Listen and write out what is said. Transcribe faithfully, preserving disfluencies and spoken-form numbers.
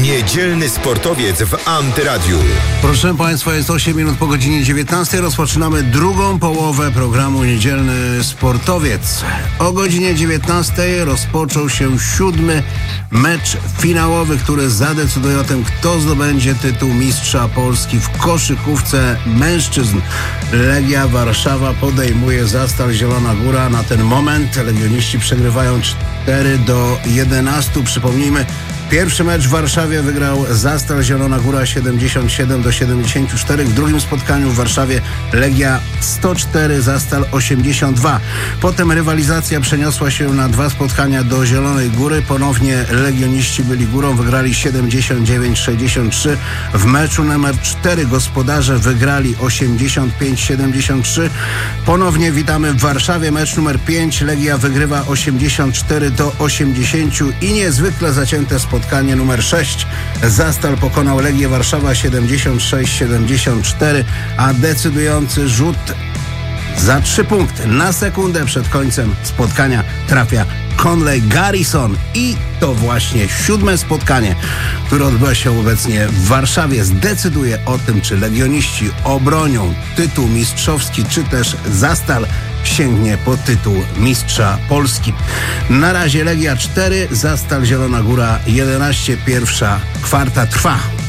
Niedzielny sportowiec w Antyradiu. Proszę Państwa, jest osiem minut po godzinie dziewiętnastej. Rozpoczynamy drugą połowę programu Niedzielny Sportowiec. O godzinie dziewiętnastej rozpoczął się siódmy mecz finałowy, który zadecyduje o tym, kto zdobędzie tytuł mistrza Polski w koszykówce mężczyzn. Legia Warszawa podejmuje Zastal Zielona Góra. Na ten moment legioniści przegrywają cztery do jedenastu. Przypomnijmy, pierwszy mecz w Warszawie wygrał Zastal Zielona Góra siedemdziesiąt siedem do siedemdziesięciu czterech. W drugim spotkaniu w Warszawie Legia sto cztery, Zastal osiemdziesiąt dwa. Potem rywalizacja przeniosła się na dwa spotkania do Zielonej Góry. Ponownie legioniści byli górą, wygrali siedemdziesiąt dziewięć sześćdziesiąt trzy. W meczu numer cztery gospodarze wygrali osiemdziesiąt pięć siedemdziesiąt trzy. Ponownie witamy w Warszawie. Mecz numer pięć. Legia wygrywa osiemdziesiąt cztery do osiemdziesięciu i niezwykle zacięte spotkanie. Spotkanie numer sześć. Zastal pokonał Legię Warszawa siedemdziesiąt sześć siedemdziesiąt cztery, a decydujący rzut za trzy punkty na sekundę przed końcem spotkania trafia Conley Garrison. I to właśnie siódme spotkanie, które odbywa się obecnie w Warszawie, zdecyduje o tym, czy legioniści obronią tytuł mistrzowski, czy też Zastal sięgnie po tytuł mistrza Polski. Na razie Legia cztery, Zastal Zielona Góra jedenaście. Pierwsza kwarta trwa.